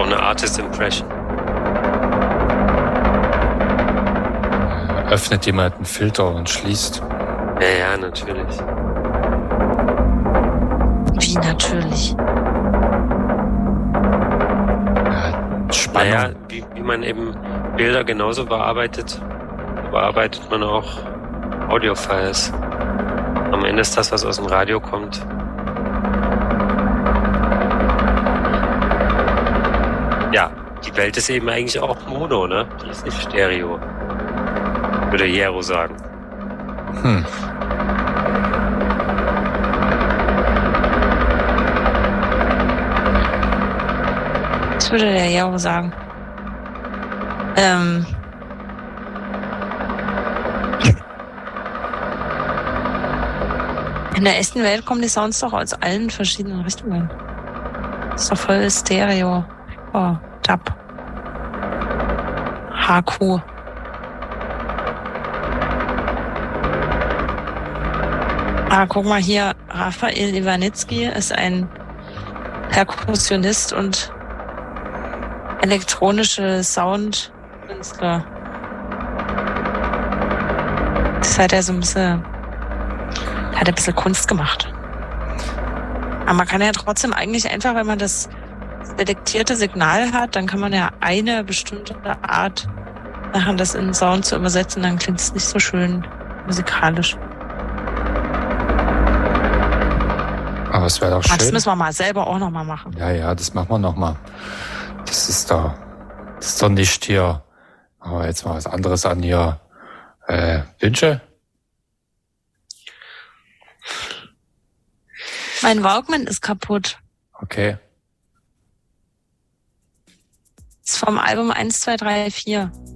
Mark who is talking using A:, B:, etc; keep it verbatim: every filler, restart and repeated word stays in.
A: auch eine Artist Impression.
B: Öffnet jemand einen Filter und schließt.
A: Ja, ja, natürlich.
C: Wie natürlich?
B: Ja, Spannung.
A: Naja, wie, wie man eben Bilder genauso bearbeitet, bearbeitet man auch Audiofiles. Am Ende ist das, was aus dem Radio kommt. Ja, die Welt ist eben eigentlich auch Mono, ne? Die ist nicht Stereo. Würde Jero sagen.
B: Hm.
C: Das würde der Jero sagen. Ähm. In der echten Welt kommen die Sounds doch aus allen verschiedenen Richtungen. Das ist doch voll Stereo. Oh, Dub. H Q. Ah, guck mal hier. Raphael Iwanitzki ist ein Perkussionist und elektronische Soundkünstler. Das hat er so ein bisschen, hat er ein bisschen Kunst gemacht. Aber man kann ja trotzdem eigentlich einfach, wenn man das selektierte Signal hat, dann kann man ja eine bestimmte Art machen, das in Sound zu übersetzen, dann klingt es nicht so schön musikalisch.
B: Aber es wäre doch schön.
C: Das müssen wir mal selber auch nochmal machen.
B: Ja, ja, das machen wir nochmal. Das ist doch, das ist doch nicht hier. Aber jetzt mal was anderes an hier. Äh, Wünsche?
C: Mein Walkman ist kaputt.
B: Okay.
C: Das ist vom Album eins, zwei, drei, vier.